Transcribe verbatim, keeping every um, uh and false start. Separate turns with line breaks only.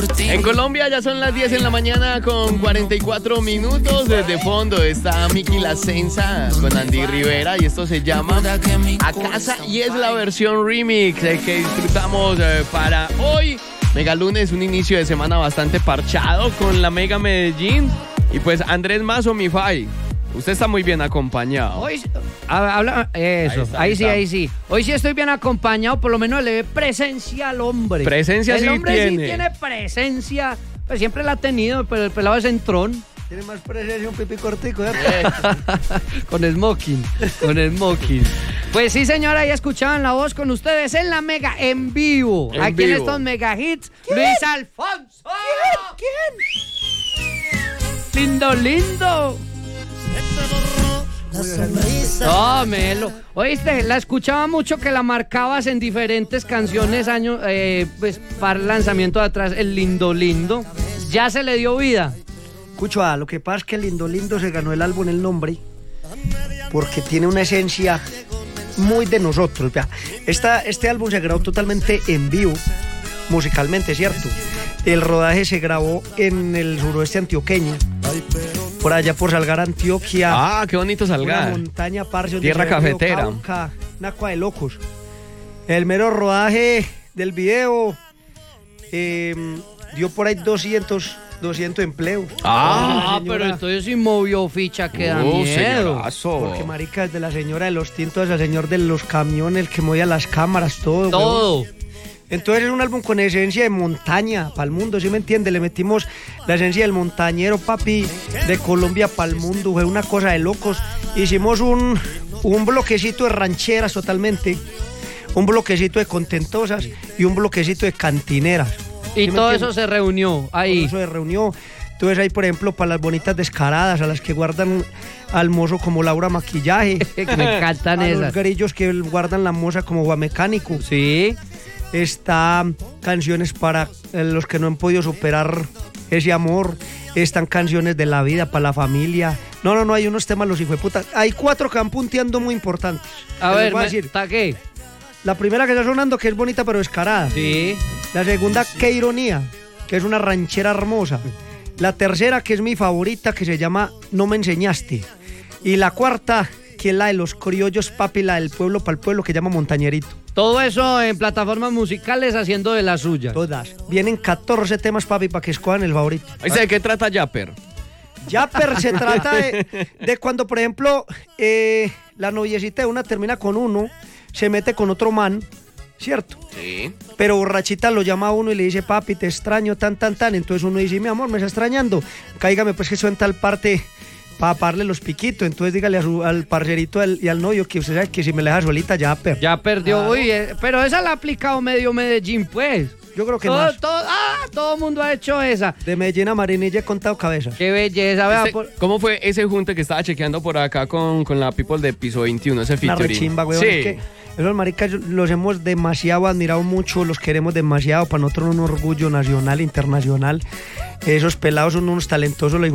por ti.
En Colombia ya son las diez en la mañana con cuarenta y cuatro minutos. Desde fondo está Miki La Senza con Andy Rivera y esto se llama A Casa y es la versión remix eh, que disfrutamos eh, para hoy. Mega Lunes, un inicio de semana bastante parchado con la Mega Medellín. Y pues Andrés Mazo, mi Fai, usted está muy bien acompañado.
Hoy, habla, eso, ahí, está, ahí, ahí sí, ahí sí. Hoy sí estoy bien acompañado, por lo menos le ve presencia al hombre.
Presencia sí tiene. El
hombre sí tiene presencia, pues siempre la ha tenido, pero el pelado es entrón.
Tiene más presencia un pipí cortico, ¿eh?
Con smoking, con smoking. Pues sí, señora, ya escuchaban la voz con ustedes en la Mega en vivo.
En
Aquí
vivo.
en estos Mega Hits,
¿Quién?
Luis Alfonso.
¿Quién?
Lindo, lindo.
La sonrisa.
No, Melo. Oíste, la escuchaba mucho que la marcabas en diferentes canciones años, eh, pues para el lanzamiento de atrás, el Lindo Lindo. Ya se le dio vida.
Escucho, ah, lo que pasa es que Lindo Lindo se ganó el álbum el nombre porque tiene una esencia muy de nosotros. Esta, este álbum se grabó totalmente en vivo, musicalmente, ¿cierto? El rodaje se grabó en el suroeste antioqueño, por allá por Salgar, Antioquia.
Ah, qué bonito Salgar.
Una montaña, parce,
tierra cafetera.
Cauca, una agua de locos. El mero rodaje del video eh, dio por ahí doscientos empleos.
Ah,
Ah, pero entonces sí movió ficha que da
Uh,
miedo.
señorazo.
Porque marica, desde la señora de los tintos al señor de los camiones, el que movía las cámaras, todo.
Todo.
Weón. Entonces es un álbum con esencia de montaña para el mundo, ¿sí me entiende? Le metimos la esencia del montañero, papi, de Colombia para el mundo. Fue una cosa de locos. Hicimos un, un bloquecito de rancheras totalmente, un bloquecito de contentosas y un bloquecito de cantineras.
Y
¿Sí me
todo
entiende?
eso se reunió ahí.
Todo eso se reunió. Entonces ahí, por ejemplo, para las bonitas descaradas, a las que guardan al mozo como Laura Maquillaje.
Que me encantan
a
esas.
los grillos que guardan la moza como Guamecánico.
Sí.
Está canciones para los que no han podido superar ese amor. Están canciones de la vida, para la familia. No, no, no, hay unos temas los hijueputas. Hay cuatro que van punteando muy importantes.
A
Te
ver,
los voy a
me-
decir.
¿está qué?
La primera que está sonando, que es bonita pero descarada.
Sí.
La segunda, Qué ironía, que es una ranchera hermosa. La tercera, que es mi favorita, que se llama No me enseñaste. Y la cuarta, que es la de los criollos, papi, la del pueblo para el pueblo, que llama Montañerito.
Todo eso en plataformas musicales haciendo de la suya.
Todas. Vienen catorce temas, papi, para que escojan el favorito.
¿De qué trata Yapper?
Yapper se trata de, de cuando, por ejemplo, eh, la noviecita de una termina con uno, se mete con otro man, ¿cierto?
Sí.
Pero borrachita lo llama a uno y le dice, papi, te extraño, tan, tan, tan. Entonces uno dice, mi amor, me está extrañando. Cáigame, pues que eso en tal parte para pararle los piquitos. Entonces dígale a su, al parcerito al- y al novio que usted sabe que si me la deja solita, ya per.
Ya perdió.
Claro.
Uy, eh, pero esa la ha aplicado medio Medellín, pues.
Yo creo que
Todo,
más.
todo, ah, todo mundo ha hecho esa.
De Medellín a Marinilla he contado cabezas.
Qué belleza, vea.
Este-
por-
¿Cómo fue ese junte que estaba chequeando por acá con, con la people de Piso veintiuno, ese
Una
featuring?
rechimba, weón.
Sí.
Es que esos maricas los hemos demasiado admirado mucho, los queremos demasiado. Para nosotros un orgullo nacional, internacional. Esos pelados son unos talentosos, los